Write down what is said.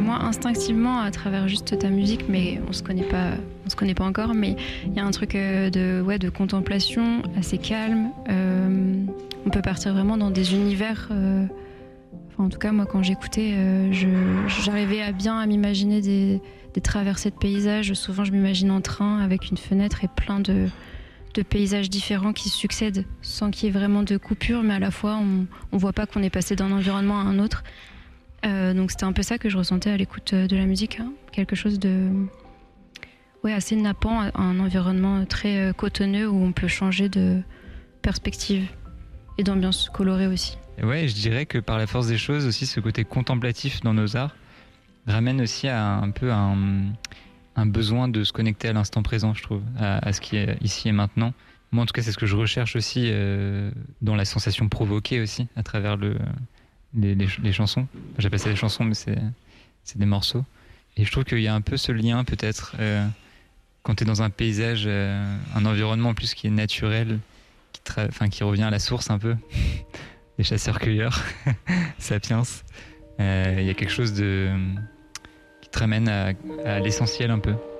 moi, instinctivement, à travers juste ta musique, mais on se connaît pas encore, mais il y a un truc de contemplation assez calme. On peut partir vraiment dans des univers. En tout cas, moi, quand j'écoutais, j'arrivais à m'imaginer des traversées de paysages. Souvent, je m'imagine en train avec une fenêtre et plein de paysages différents qui se succèdent sans qu'il y ait vraiment de coupure, mais à la fois, on voit pas qu'on est passé d'un environnement à un autre. Donc c'était un peu ça que je ressentais à l'écoute de la musique, hein. Quelque chose de assez nappant, un environnement très cotonneux où on peut changer de perspective et d'ambiance colorée aussi. Ouais, je dirais que par la force des choses aussi, ce côté contemplatif dans nos arts ramène aussi à un peu un besoin de se connecter à l'instant présent, je trouve, à ce qui est ici et maintenant. Moi, en tout cas, c'est ce que je recherche aussi dans la sensation provoquée aussi, à travers les chansons. Enfin, j'appelle ça des chansons, mais c'est des morceaux. Et je trouve qu'il y a un peu ce lien, peut-être, quand tu es dans un paysage, un environnement en plus qui est naturel, qui revient à la source un peu, les chasseurs-cueilleurs, Sapiens. Il y a quelque chose qui te ramène à l'essentiel un peu.